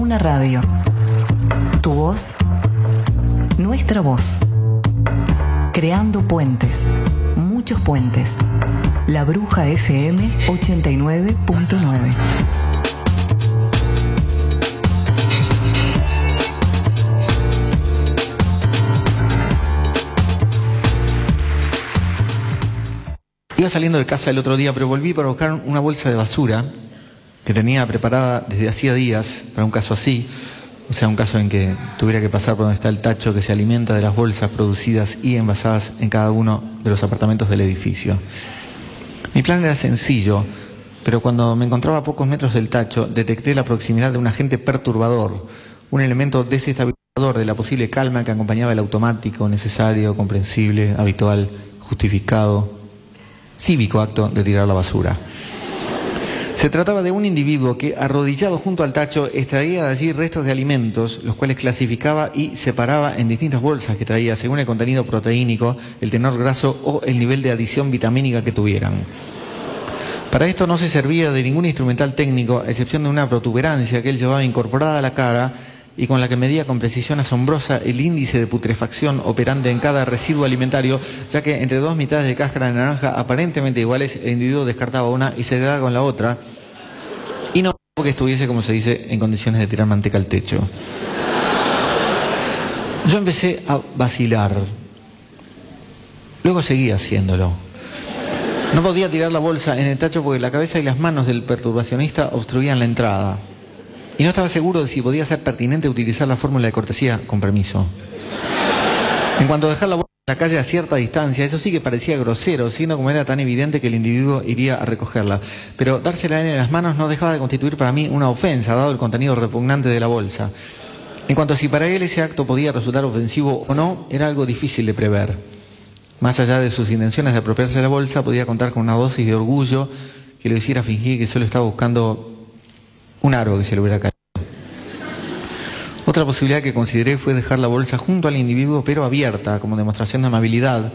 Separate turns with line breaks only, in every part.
Una radio. Tu voz, nuestra voz. Creando puentes, muchos puentes. La Bruja FM 89.9.
Iba saliendo de casa el otro día, pero volví para buscar una bolsa de basura que tenía preparada desde hacía días para un caso así, o sea, un caso en que tuviera que pasar por donde está el tacho que se alimenta de las bolsas producidas y envasadas en cada uno de los apartamentos del edificio. Mi plan era sencillo, pero cuando me encontraba a pocos metros del tacho, detecté la proximidad de un agente perturbador, un elemento desestabilizador de la posible calma que acompañaba el automático, necesario, comprensible, habitual, justificado, cívico acto de tirar la basura. Se trataba de un individuo que, arrodillado junto al tacho, extraía de allí restos de alimentos, los cuales clasificaba y separaba en distintas bolsas que traía según el contenido proteínico, el tenor graso o el nivel de adición vitamínica que tuvieran. Para esto no se servía de ningún instrumental técnico, a excepción de una protuberancia que él llevaba incorporada a la cara y con la que medía con precisión asombrosa el índice de putrefacción operante en cada residuo alimentario, ya que entre dos mitades de cáscara de naranja aparentemente iguales, el individuo descartaba una y se quedaba con la otra, y no porque estuviese, como se dice, en condiciones de tirar manteca al techo. Yo empecé a vacilar, luego seguí haciéndolo. No podía tirar la bolsa en el tacho porque la cabeza y las manos del perturbacionista obstruían la entrada. Y no estaba seguro de si podía ser pertinente utilizar la fórmula de cortesía con permiso. En cuanto a dejar la bolsa en la calle a cierta distancia, eso sí que parecía grosero, siendo como era tan evidente que el individuo iría a recogerla. Pero dársela en las manos no dejaba de constituir para mí una ofensa, dado el contenido repugnante de la bolsa. En cuanto a si para él ese acto podía resultar ofensivo o no, era algo difícil de prever. Más allá de sus intenciones de apropiarse de la bolsa, podía contar con una dosis de orgullo que lo hiciera fingir que solo estaba buscando un aro que se le hubiera caído. Otra posibilidad que consideré fue dejar la bolsa junto al individuo, pero abierta, como demostración de amabilidad,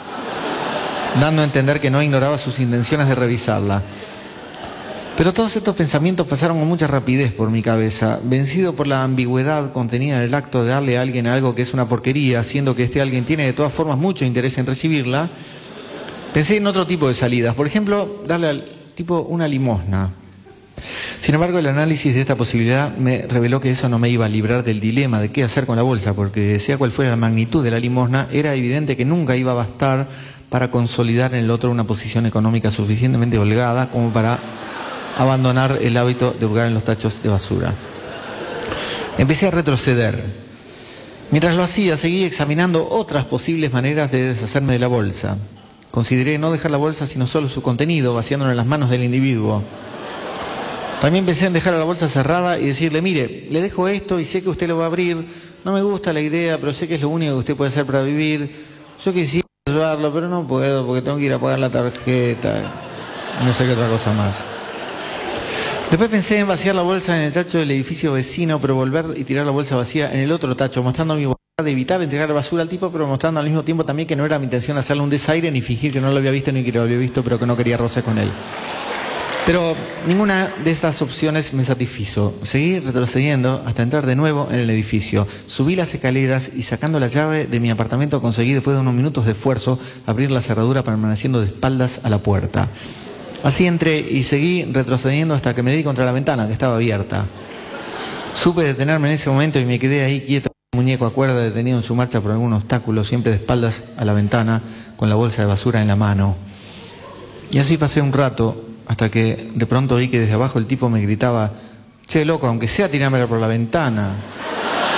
dando a entender que no ignoraba sus intenciones de revisarla. Pero todos estos pensamientos pasaron con mucha rapidez por mi cabeza, vencido por la ambigüedad contenida en el acto de darle a alguien algo que es una porquería, siendo que este alguien tiene de todas formas mucho interés en recibirla. Pensé en otro tipo de salidas, por ejemplo, darle al tipo una limosna. Sin embargo, el análisis de esta posibilidad me reveló que eso no me iba a librar del dilema de qué hacer con la bolsa, porque sea cual fuera la magnitud de la limosna, era evidente que nunca iba a bastar para consolidar en el otro una posición económica suficientemente holgada como para abandonar el hábito de hurgar en los tachos de basura. Empecé a retroceder. Mientras lo hacía, seguí examinando otras posibles maneras de deshacerme de la bolsa. Consideré no dejar la bolsa sino solo su contenido, vaciándolo en las manos del individuo. También pensé en dejar la bolsa cerrada y decirle, mire, le dejo esto y sé que usted lo va a abrir, no me gusta la idea, pero sé que es lo único que usted puede hacer para vivir. Yo quisiera ayudarlo, pero no puedo porque tengo que ir a pagar la tarjeta, no sé qué otra cosa más. Después pensé en vaciar la bolsa en el tacho del edificio vecino, pero volver y tirar la bolsa vacía en el otro tacho, mostrando mi voluntad de evitar entregar basura al tipo, pero mostrando al mismo tiempo también que no era mi intención hacerle un desaire ni fingir que no lo había visto ni que lo había visto, pero que no quería roces con él. Pero ninguna de estas opciones me satisfizo. Seguí retrocediendo hasta entrar de nuevo en el edificio. Subí las escaleras y sacando la llave de mi apartamento conseguí, después de unos minutos de esfuerzo, abrir la cerradura permaneciendo de espaldas a la puerta. Así entré y seguí retrocediendo hasta que me di contra la ventana, que estaba abierta. Supe detenerme en ese momento y me quedé ahí quieto, un muñeco a cuerda detenido en su marcha por algún obstáculo, siempre de espaldas a la ventana, con la bolsa de basura en la mano. Y así pasé un rato, hasta que de pronto oí que desde abajo el tipo me gritaba, che, loco, aunque sea tirármela por la ventana.